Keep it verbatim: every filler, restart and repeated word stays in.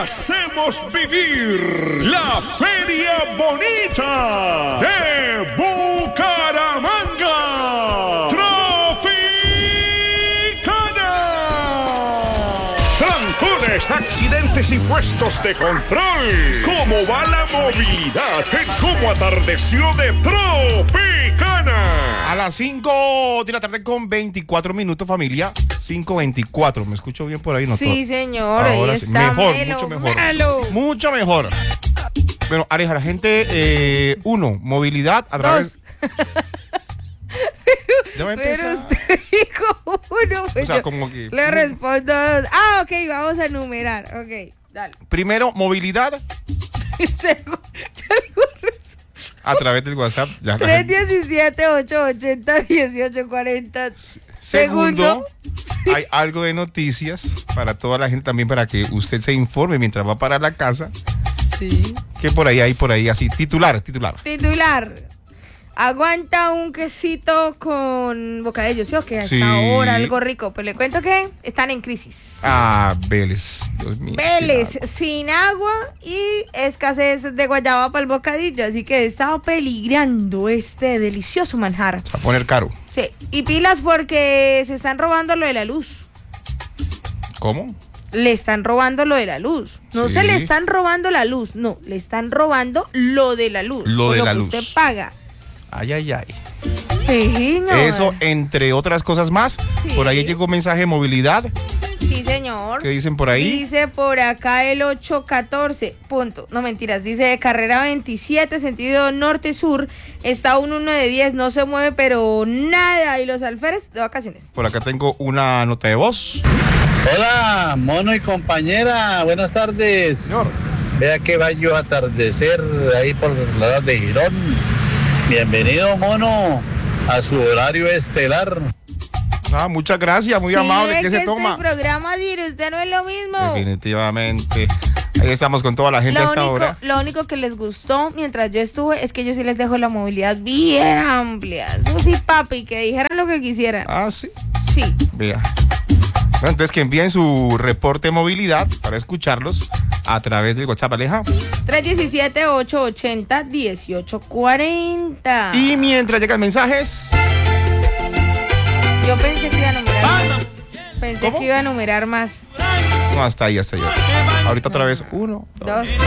hacemos vivir la Feria Bonita de Bucaramanga. Tropicana. Trancones, accidentes y puestos de control. ¿Cómo va la movilidad en cómo atardeció de Tropicana? A las cinco de la tarde con veinticuatro minutos, familia. cinco veinticuatro, ¿me escucho bien por ahí? No, sí, todo. señor, Ahora ahí sí. está. Mejor, melo, mucho mejor. melo. Mucho mejor. Bueno, Aleja, la gente, eh, uno, movilidad a través... Ya va a Pero empezar. usted dijo uno. O sea, como que... Le respondo dos. Ah, ok, vamos a enumerar. Ok, dale. Primero, movilidad Segundo, ya digo res- a través del WhatsApp. Ya la tres gente- diecisiete, ocho ochenta, dieciocho cuarenta. Segundo, hay algo de noticias para toda la gente también, para que usted se informe mientras va para la casa. Sí. Que por ahí hay, por ahí así, titular, titular. Titular. Aguanta un quesito con bocadillo, ¿sí o qué? Hasta Sí. ahora algo rico. Pero le cuento que están en crisis. Ah, Vélez, Dios mío. Vélez, sin agua y escasez de guayaba para el bocadillo. Así que está peligrando este delicioso manjar. Se va a poner caro. Sí, y pilas porque se están robando lo de la luz. ¿Cómo? Le están robando lo de la luz. No Sí. se le están robando la luz, no, le están robando lo de la luz. Lo o de lo la que luz. usted paga. Ay, ay, ay. Señor. Eso, entre otras cosas más. Sí. Por ahí llegó mensaje de movilidad. Sí, señor. ¿Qué dicen por ahí? Dice por acá el ocho catorce, punto. No, mentiras. Dice de carrera veintisiete, sentido norte-sur. Está un uno de diez, no se mueve, pero nada. Y los alférez de vacaciones. Por acá tengo una nota de voz. Hola, mono y compañera, buenas tardes. Señor. Vea que bello atardecer ahí por los lados de Girón. Bienvenido, mono, a su horario estelar. Ah, muchas gracias, muy Sí, amable. es ¿Qué se que toma? Este programa, Dir, usted no es lo mismo. Definitivamente. Ahí estamos con toda la gente a Lo esta único, hora. lo único que les gustó mientras yo estuve es que yo sí les dejo la movilidad bien amplia. Eso sí, papi, que dijeran lo que quisieran. Ah, sí. Sí. Vea. Bueno, entonces que envíen su reporte de movilidad para escucharlos a través del WhatsApp, Aleja. tres diecisiete, ocho ochenta, dieciocho cuarenta. Y mientras llegan mensajes, Yo pensé que iba a numerar. Pensé ¿Cómo? que iba a numerar más. no, hasta ahí, hasta ahí. Ahorita otra vez, uno, dos. Dos.